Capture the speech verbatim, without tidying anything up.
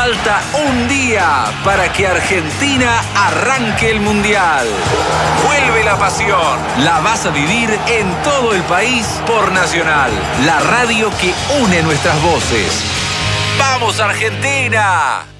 Falta un día para que Argentina arranque el Mundial. Vuelve la pasión. La vas a vivir en todo el país por Nacional, la radio que une nuestras voces. ¡Vamos, Argentina!